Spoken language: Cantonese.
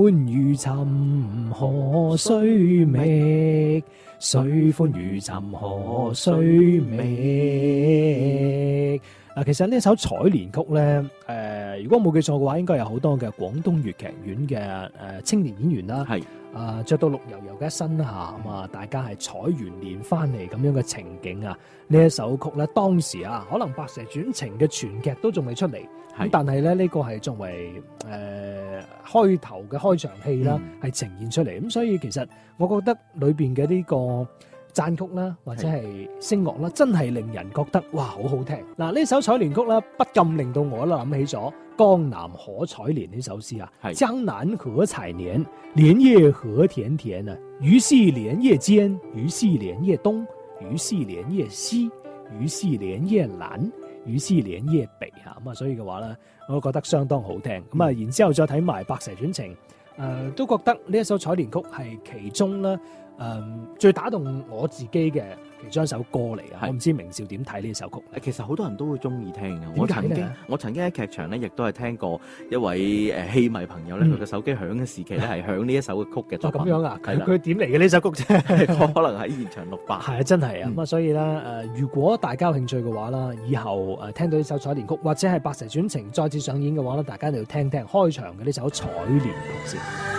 歡如尋河水覓，水歡如尋河水覓。其實呢首《采蓮曲》咧，如果冇記錯嘅話，應該有好多嘅廣東粵劇院嘅青年演員啦，着到綠油油嘅一身夏啊，大家係採完蓮翻嚟咁樣嘅情景啊，呢一首曲咧，當時啊，可能《白蛇傳情》嘅全劇都仲未出嚟，咁但係咧呢個係作為開頭嘅開場戲啦，係呈現出嚟，咁所以其實我覺得裏邊嘅呢個讚曲啦，或者係聲樂啦，真係令人覺得哇好好聽。嗱，呢首《采蓮曲》啦，不禁令到我諗起咗江南可採蓮呢首詩啊。江南可採蓮，蓮葉何田田啊，魚戲蓮葉間，魚戲蓮葉東，魚戲蓮葉西，魚戲蓮葉南，魚戲蓮葉北啊。咁啊，所以嘅話咧，我覺得相當好聽。咁啊，然之後再睇埋《白蛇傳情》，都覺得呢一首《采蓮曲》係其中啦。最打動我自己嘅其中一首歌嚟嘅，我唔知明少點睇呢首曲。 其實好多人都會中意聽嘅。我曾經喺劇場咧，亦都係聽過一位戲迷朋友咧，佢嘅手機響嘅時期咧係響呢一首曲嘅作品。 咁樣啊？佢點嚟嘅呢首曲啫？ 可能喺現場錄發。 係啊，真係啊。咁啊，所以咧如果大家有興趣嘅話啦，以後聽到呢首《采蓮曲》或者係《白蛇傳情》再次上演嘅話咧，大家就要聽聽開場嘅呢首《采蓮曲》先。